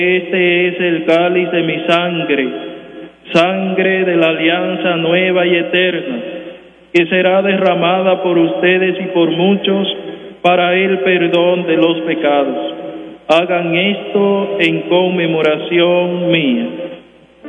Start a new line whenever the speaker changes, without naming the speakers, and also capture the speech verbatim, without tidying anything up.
Este es el cáliz de mi sangre, sangre de la alianza nueva y eterna, que será derramada por ustedes y por muchos para el perdón de los pecados. Hagan esto en conmemoración mía.